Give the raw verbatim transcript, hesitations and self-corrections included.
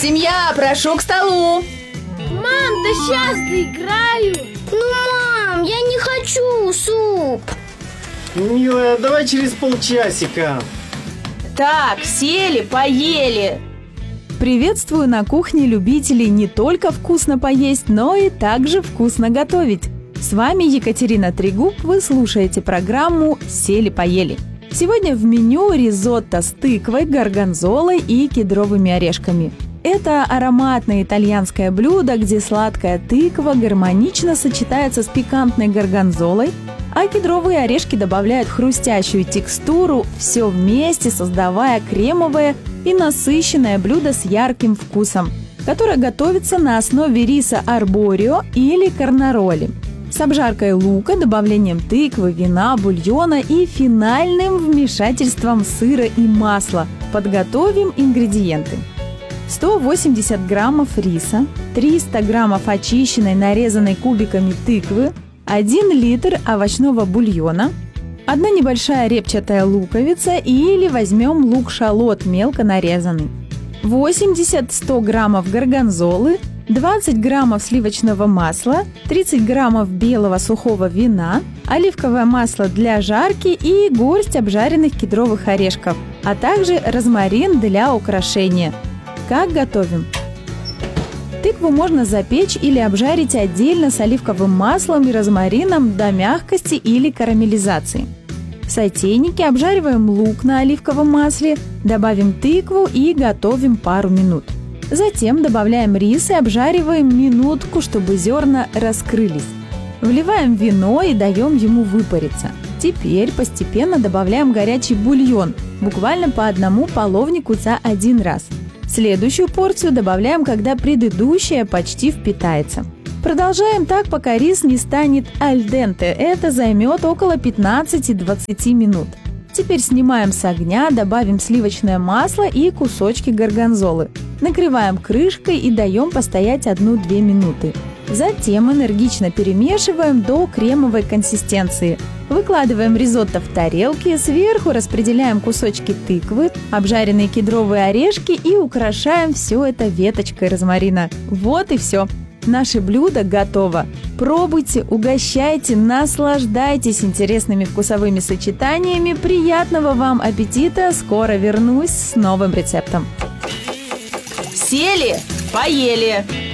Семья, прошу к столу. Мам, да сейчас доиграю. Ну, мам, я не хочу суп. Милая, давай через полчасика. Так, сели, поели. Приветствую на кухне любителей не только вкусно поесть, но и также вкусно готовить. С вами Екатерина Трегуб, вы слушаете программу «Сели-поели». Сегодня в меню ризотто с тыквой, горгонзолой и кедровыми орешками. Это ароматное итальянское блюдо, где сладкая тыква гармонично сочетается с пикантной горгонзолой, а кедровые орешки добавляют хрустящую текстуру, все вместе создавая кремовое и насыщенное блюдо с ярким вкусом, которое готовится на основе риса арборио или карнароли, с обжаркой лука, добавлением тыквы, вина, бульона и финальным вмешательством сыра и масла. Подготовим ингредиенты. сто восемьдесят граммов риса, триста граммов очищенной нарезанной кубиками тыквы, один литр овощного бульона, одна небольшая репчатая луковица или возьмем лук-шалот мелко нарезанный, восемьдесят-сто граммов горгонзолы, двадцать граммов сливочного масла, тридцать граммов белого сухого вина, оливковое масло для жарки и горсть обжаренных кедровых орешков, а также розмарин для украшения. Как готовим? Тыкву можно запечь или обжарить отдельно с оливковым маслом и розмарином до мягкости или карамелизации. В сотейнике обжариваем лук на оливковом масле, добавим тыкву и готовим пару минут. Затем добавляем рис и обжариваем минутку, чтобы зерна раскрылись. Вливаем вино и даем ему выпариться. Теперь постепенно добавляем горячий бульон, буквально по одному половнику за один раз. Следующую порцию добавляем, когда предыдущая почти впитается. Продолжаем так, пока рис не станет аль денте. Это займет около пятнадцать-двадцать минут. Теперь снимаем с огня, добавим сливочное масло и кусочки горгонзолы. Накрываем крышкой и даем постоять одну-две минуты. Затем энергично перемешиваем до кремовой консистенции. Выкладываем ризотто в тарелки, сверху распределяем кусочки тыквы, обжаренные кедровые орешки и украшаем все это веточкой розмарина. Вот и все. Наше блюдо готово. Пробуйте, угощайте, наслаждайтесь интересными вкусовыми сочетаниями. Приятного вам аппетита! Скоро вернусь с новым рецептом. Сели, поели.